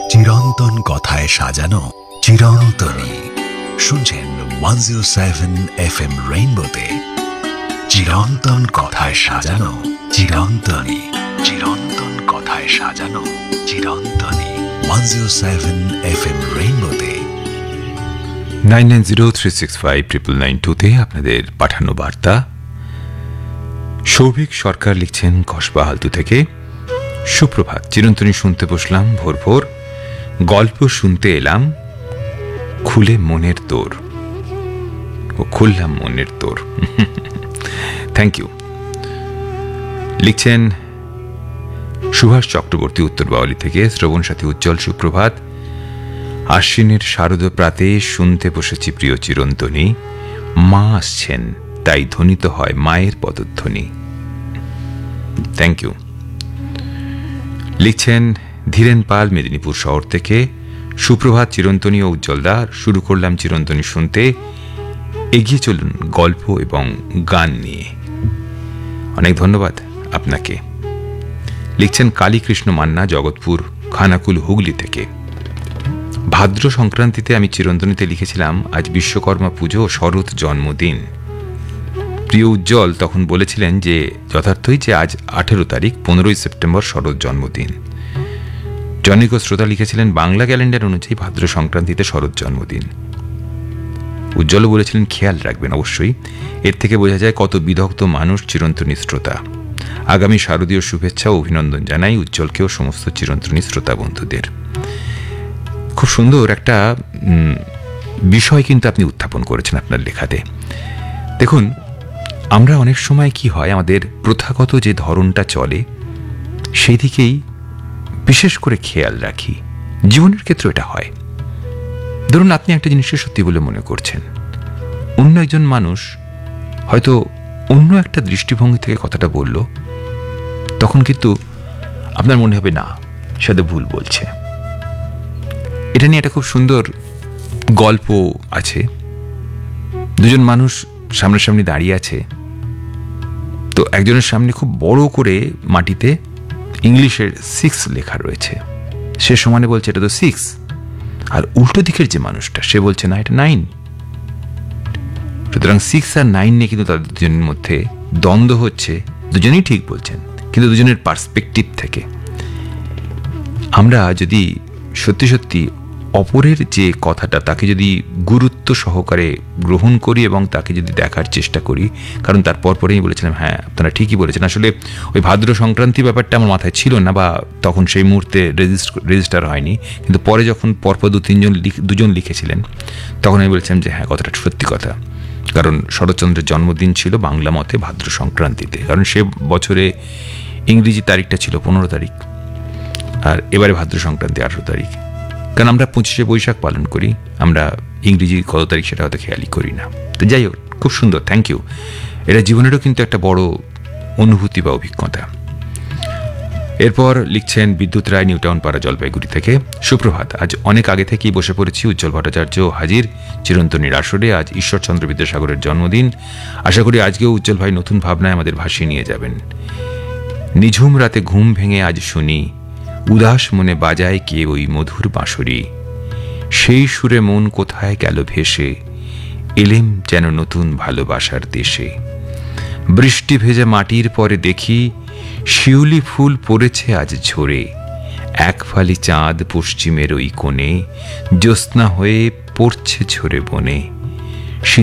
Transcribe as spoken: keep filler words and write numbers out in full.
চিরন্তন কথায় সাজানো চিরন্তনী। শুনছেন one zero seven F M রেইনবোতে চিরন্তন কথায় সাজানো চিরন্তনী। চিরন্তন কথায় সাজানো চিরন্তনী। One zero seven F M রেইনবোতে nine nine zero three six five triple nine টুতে আপনাদের পাঠানো বার্তা। সৌভিক সরকার লিখছেন কসবাহালতু থেকে, সুপ্রভাত। চিরন্তনী শুনতে বসলাম ভোর ভোর, গল্প শুনতে এলাম, খুলে মনের তোর ও খুললাম মনের তোর। Thank you. লিখছেন সুভাষ চক্রবর্তী উত্তর বাওয়ালি থেকে, শ্রবণ সাথী উজ্জ্বল সুপ্রভাত। আশ্বিনের শারদ প্রাতে শুনতে বসেছি প্রিয় চিরন্তনী, মা আসছেন তাই ধ্বনিত হয় মায়ের পদধ্বনি। Thank you. লিখছেন ধীরেন পাল মেদিনীপুর শহর থেকে, সুপ্রভাত চিরন্তনী ও উজ্জ্বলদা, শুরু করলাম চিরন্তনী শুনতে, এগিয়ে চলুন গল্প এবং গান নিয়ে। অনেক ধন্যবাদ আপনাকে। লিখছেন কালীকৃষ্ণ মান্না জগৎপুর খানাকুল হুগলি থেকে, ভাদ্র সংক্রান্তিতে আমি চিরন্তনীতে লিখেছিলাম আজ বিশ্বকর্মা পুজো ও শরৎ জন্মদিন। প্রিয় উজ্জ্বল তখন বলেছিলেন যে যথার্থই যে আজ আঠেরো তারিখ পনেরোই সেপ্টেম্বর শরৎ জন্মদিন। জনৈক শ্রোতা লিখেছিলেন বাংলা ক্যালেন্ডার অনুযায়ী ভাদ্র সংক্রান্তিতে শরৎ জন্মদিন। উজ্জ্বল বলেছিলেন খেয়াল রাখবেন অবশ্যই। এর থেকে বোঝা যায় কত বিদগ্ধ মানুষ চিরন্তনী শ্রোতা। আগামী শারদীয় শুভেচ্ছা ও অভিনন্দন জানাই উজ্জ্বলকেও সমস্ত চিরন্তনী শ্রোতা বন্ধুদের। খুব সুন্দর একটা বিষয় কিন্তু আপনি উত্থাপন করেছেন আপনার লেখাতে। দেখুন, আমরা অনেক সময় কি হয়, আমাদের প্রথাগত যে ধরনটা চলে সেই দিকেই বিশেষ করে খেয়াল রাখি। জীবনের ক্ষেত্রে এটা হয়। ধরুন আপনি একটা জিনিসকে সত্যি বলে মনে করছেন, অন্য একজন মানুষ হয়তো অন্য একটা দৃষ্টিভঙ্গি থেকে কথাটা বলল, তখন কিন্তু আপনার মনে হবে না সেটা ভুল বলছে। এটা নিয়ে একটা খুব সুন্দর গল্প আছে। দুজন মানুষ সামনাসামনি দাঁড়িয়ে আছে, তো একজনের সামনে খুব বড় করে মাটিতে ইংলিশের সিক্স লেখা রয়েছে। সে সমানে বলছে এটা তো সিক্স, আর উল্টো দিকের যে মানুষটা সে বলছে না এটা নাইন। সুতরাং সিক্স আর নাইন নিয়ে কিন্তু তাদের দুজনের মধ্যে দ্বন্দ্ব হচ্ছে। দুজনেই ঠিক বলছেন, কিন্তু দুজনের পার্সপেক্টিভ থেকে। আমরা যদি সত্যি সত্যি অপরের যে কথাটা তাকে যদি গুরুত্ব সহকারে গ্রহণ করি এবং তাকে যদি দেখার চেষ্টা করি, কারণ তার পরপরেই বলেছিলাম হ্যাঁ আপনারা ঠিকই বলেছেন, আসলে ওই ভাদ্র সংক্রান্তি ব্যাপারটা আমার মাথায় ছিল না, বা তখন সেই মুহূর্তে রেজিস্টার হয়নি, কিন্তু পরে যখন পরপর দু তিনজন দুজন লিখেছিলেন তখন আমি বলেছিলাম যে হ্যাঁ কথাটা সত্যি কথা। কারণ শরৎচন্দ্রের জন্মদিন ছিল বাংলা মতে ভাদ্র সংক্রান্তিতে, কারণ সে বছরে ইংরেজি তারিখটা ছিল পনেরো তারিখ, আর এবারে ভাদ্র সংক্রান্তি আঠেরো তারিখ। কারণ আমরা পঁচিশে বৈশাখ পালন করি, আমরা ইংরেজি কত তারিখ সেটা হয়তো খেয়ালই করি না। তো যাই হোক, খুব সুন্দর, থ্যাংক ইউ। এটা জীবনেরও কিন্তু একটা বড় অনুভূতি বা অভিজ্ঞতা। এরপর লিখছেন বিদ্যুৎ রায় নিউটাউন পাড়া জলপাইগুড়ি থেকে, সুপ্রভাত। আজ অনেক আগে থেকেই বসে পড়েছি উজ্জ্বল ভট্টাচার্য হাজির চিরন্তনীর আসরে। আজ ঈশ্বরচন্দ্র বিদ্যাসাগরের জন্মদিন। আশা করি আজকেও উজ্জ্বল ভাই নতুন ভাবনায় আমাদের ভাসিয়ে নিয়ে যাবেন। নিঝুম রাতে ঘুম ভেঙে আজ শুনি উদাস মনে বাজায় কে ওই মধুর বাঁশরি, সেই সুরে মন কোথায় গেল ভেসে, এলেম যেন নতুন ভালোবাসার দেশে। বৃষ্টি ভেজা মাটির পরে দেখি শিউলি ফুল পড়েছে আজ ঝরে, এক ফালি চাঁদ পশ্চিমের ওই কোণে, জ্যোৎস্না হয়ে পড়ছে ঝরে বনে।